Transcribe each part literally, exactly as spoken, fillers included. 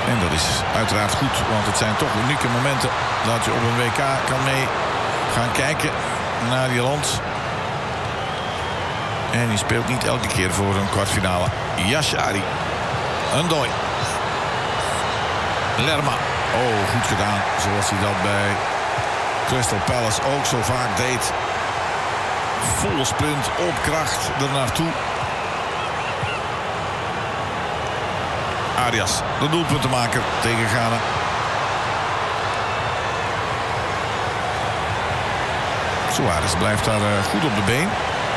En dat is uiteraard goed, want het zijn toch unieke momenten dat je op een W K kan mee gaan kijken naar je land. En die speelt niet elke keer voor een kwartfinale. Yashari. Ndoye. Lerma. Oh, goed gedaan. Zoals hij dat bij Crystal Palace ook zo vaak deed. Vol sprint, op kracht, er naartoe. Arias, de doelpuntenmaker tegen Ghana. Suarez blijft daar goed op de been.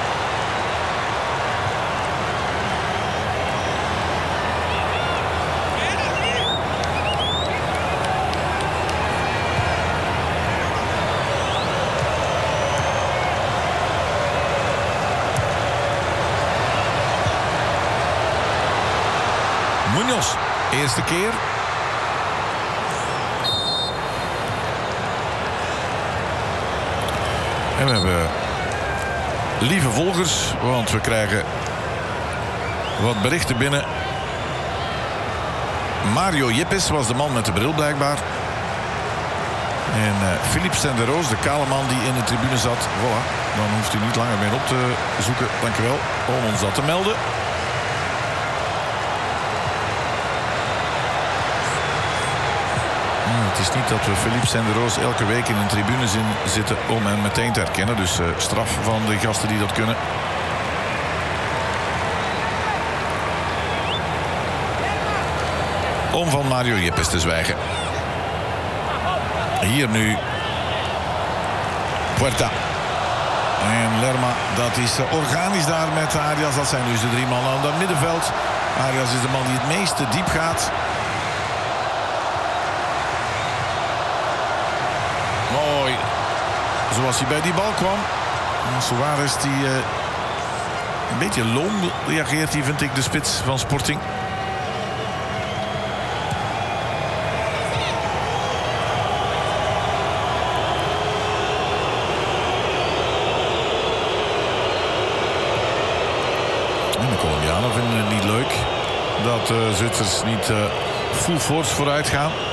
Munoz, eerste keer. En we hebben lieve volgers, want we krijgen wat berichten binnen. Mario Yepes was de man met de bril blijkbaar. En uh, Philippe Senderos, de kale man die in de tribune zat. Voilà, dan hoeft u niet langer meer op te zoeken. Dank u wel om ons dat te melden. Het is niet dat we Philippe Senderos elke week in een tribune zitten om hen meteen te herkennen. Dus uh, straf van de gasten die dat kunnen. Om van Mario Yepes te zwijgen. Hier nu Puerta. En Lerma, dat is uh, organisch daar met Arias. Dat zijn dus de drie mannen aan het middenveld. Arias is de man die het meeste diep gaat. Mooi. Zoals hij bij die bal kwam. Suarez die uh, een beetje loom reageert. Die vind ik de spits van Sporting. En de Colombianen vinden het niet leuk dat de uh, Zwitsers niet uh, full force vooruit gaan.